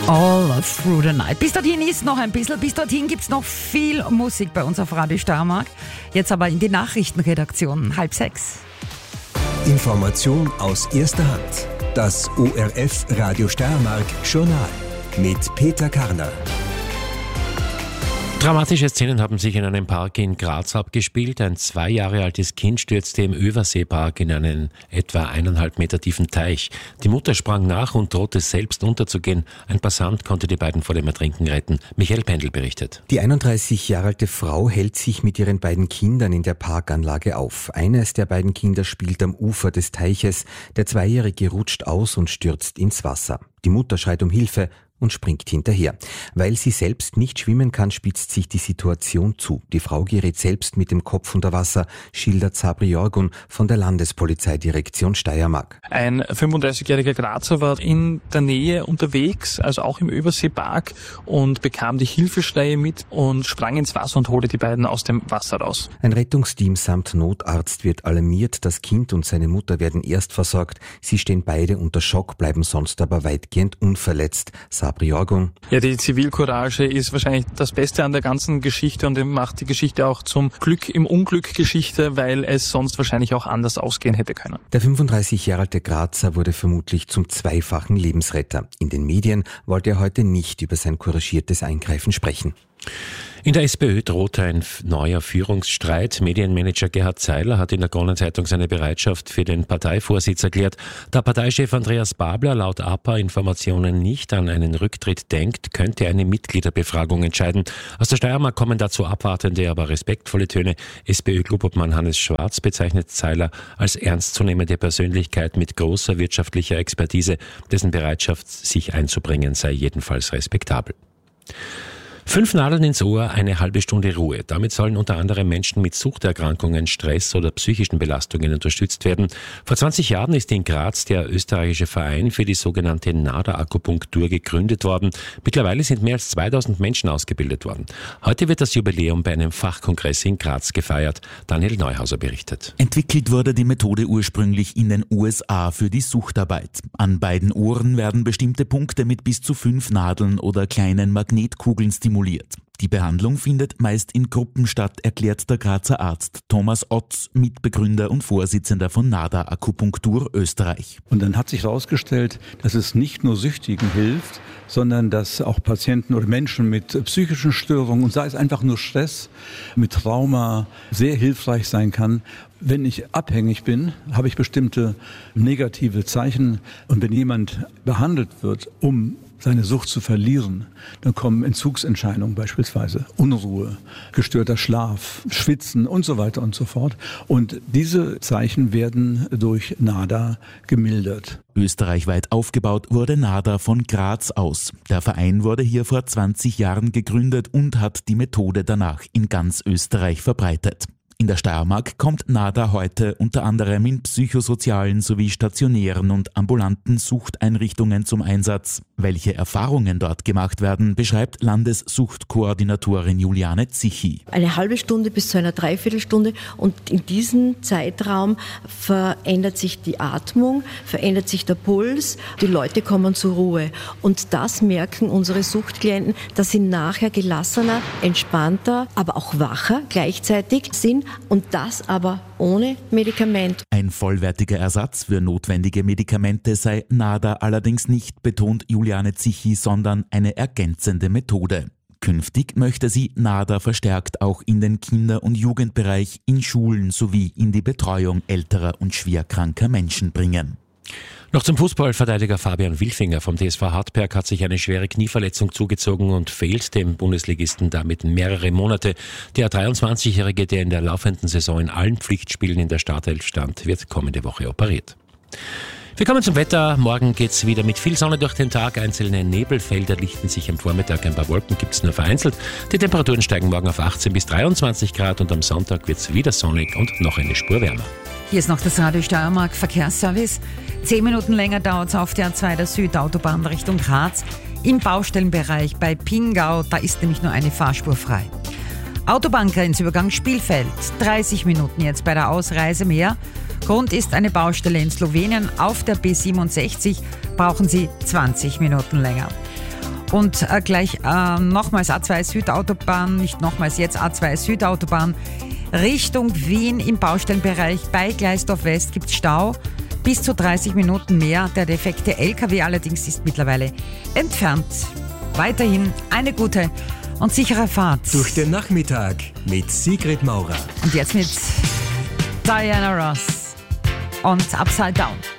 All through the night. Bis dorthin ist noch ein bisschen, bis dorthin gibt es noch viel Musik bei uns auf Radio Steiermark. Jetzt aber in die Nachrichtenredaktion, 5:30. Information aus erster Hand. Das ORF Radio Steiermark Journal mit Peter Karner. Dramatische Szenen haben sich in einem Park in Graz abgespielt. Ein 2 Jahre altes Kind stürzte im Överseepark in einen etwa 1,5 Meter tiefen Teich. Die Mutter sprang nach und drohte selbst unterzugehen. Ein Passant konnte die beiden vor dem Ertrinken retten. Michael Pendel berichtet. Die 31 Jahre alte Frau hält sich mit ihren beiden Kindern in der Parkanlage auf. Eines der beiden Kinder spielt am Ufer des Teiches. Der 2-Jährige rutscht aus und stürzt ins Wasser. Die Mutter schreit um Hilfe und springt hinterher. Weil sie selbst nicht schwimmen kann, spitzt sich die Situation zu. Die Frau gerät selbst mit dem Kopf unter Wasser, schildert Sabri Jorgun von der Landespolizeidirektion Steiermark. Ein 35-jähriger Grazer war in der Nähe unterwegs, also auch im Überseepark, und bekam die Hilfeschreie mit und sprang ins Wasser und holte die beiden aus dem Wasser raus. Ein Rettungsteam samt Notarzt wird alarmiert. Das Kind und seine Mutter werden erst versorgt. Sie stehen beide unter Schock, bleiben sonst aber weitgehend unverletzt. Ja, die Zivilcourage ist wahrscheinlich das Beste an der ganzen Geschichte und macht die Geschichte auch zum Glück im Unglück Geschichte, weil es sonst wahrscheinlich auch anders ausgehen hätte können. Der 35 Jahre alte Grazer wurde vermutlich zum 2-fachen Lebensretter. In den Medien wollte er heute nicht über sein couragiertes Eingreifen sprechen. In der SPÖ droht ein neuer Führungsstreit. Medienmanager Gerhard Zeiler hat in der Kronenzeitung seine Bereitschaft für den Parteivorsitz erklärt. Da Parteichef Andreas Babler laut APA-Informationen nicht an einen Rücktritt denkt, könnte eine Mitgliederbefragung entscheiden. Aus der Steiermark kommen dazu abwartende, aber respektvolle Töne. SPÖ-Klubobmann Hannes Schwarz bezeichnet Zeiler als ernstzunehmende Persönlichkeit mit großer wirtschaftlicher Expertise, dessen Bereitschaft, sich einzubringen, sei jedenfalls respektabel. 5 Nadeln ins Ohr, eine halbe Stunde Ruhe. Damit sollen unter anderem Menschen mit Suchterkrankungen, Stress oder psychischen Belastungen unterstützt werden. Vor 20 Jahren ist in Graz der österreichische Verein für die sogenannte NADA-Akupunktur gegründet worden. Mittlerweile sind mehr als 2000 Menschen ausgebildet worden. Heute wird das Jubiläum bei einem Fachkongress in Graz gefeiert. Daniel Neuhauser berichtet. Entwickelt wurde die Methode ursprünglich in den USA für die Suchtarbeit. An beiden Ohren werden bestimmte Punkte mit bis zu 5 Nadeln oder kleinen Magnetkugeln stimuliert. Die Behandlung findet meist in Gruppen statt, erklärt der Grazer Arzt Thomas Otz, Mitbegründer und Vorsitzender von NADA Akupunktur Österreich. Und dann hat sich herausgestellt, dass es nicht nur Süchtigen hilft, sondern dass auch Patienten oder Menschen mit psychischen Störungen, und sei es einfach nur Stress, mit Trauma, sehr hilfreich sein kann. Wenn ich abhängig bin, habe ich bestimmte negative Zeichen. Und wenn jemand behandelt wird, um seine Sucht zu verlieren, dann kommen Entzugsentscheidungen beispielsweise, Unruhe, gestörter Schlaf, Schwitzen und so weiter und so fort. Und diese Zeichen werden durch NADA gemildert. Österreichweit aufgebaut wurde NADA von Graz aus. Der Verein wurde hier vor 20 Jahren gegründet und hat die Methode danach in ganz Österreich verbreitet. In der Steiermark kommt NADA heute unter anderem in psychosozialen sowie stationären und ambulanten Suchteinrichtungen zum Einsatz. Welche Erfahrungen dort gemacht werden, beschreibt Landessuchtkoordinatorin Juliane Zichi. Eine halbe Stunde bis zu einer Dreiviertelstunde, und in diesem Zeitraum verändert sich die Atmung, verändert sich der Puls, die Leute kommen zur Ruhe. Und das merken unsere Suchtklienten, dass sie nachher gelassener, entspannter, aber auch wacher gleichzeitig sind, und das aber ohne Medikament. Ein vollwertiger Ersatz für notwendige Medikamente sei NADA allerdings nicht, betont Juliane Zichi, sondern eine ergänzende Methode. Künftig möchte sie NADA verstärkt auch in den Kinder- und Jugendbereich, in Schulen sowie in die Betreuung älterer und schwerkranker Menschen bringen. Noch zum Fußball. Verteidiger Fabian Wilfinger vom TSV Hartberg hat sich eine schwere Knieverletzung zugezogen und fehlt dem Bundesligisten damit mehrere Monate. Der 23-Jährige, der in der laufenden Saison in allen Pflichtspielen in der Startelf stand, wird kommende Woche operiert. Wir kommen zum Wetter. Morgen geht's wieder mit viel Sonne durch den Tag. Einzelne Nebelfelder lichten sich am Vormittag. Ein paar Wolken gibt's nur vereinzelt. Die Temperaturen steigen morgen auf 18 bis 23 Grad und am Sonntag wird's wieder sonnig und noch eine Spur wärmer. Hier ist noch das Radio Steiermark Verkehrsservice. 10 Minuten länger dauert es auf der A2 der Südautobahn Richtung Graz. Im Baustellenbereich bei Pingau, da ist nämlich nur eine Fahrspur frei. Autobahngrenzübergang Spielfeld, 30 Minuten jetzt bei der Ausreise mehr. Grund ist eine Baustelle in Slowenien. Auf der B67 brauchen Sie 20 Minuten länger. Und gleich nochmals A2 Südautobahn, nicht nochmals, jetzt A2 Südautobahn, Richtung Wien im Baustellenbereich bei Gleisdorf West gibt es Stau. Bis zu 30 Minuten mehr. Der defekte LKW allerdings ist mittlerweile entfernt. Weiterhin eine gute und sichere Fahrt. Durch den Nachmittag mit Sigrid Maurer. Und jetzt mit Diana Ross und Upside Down.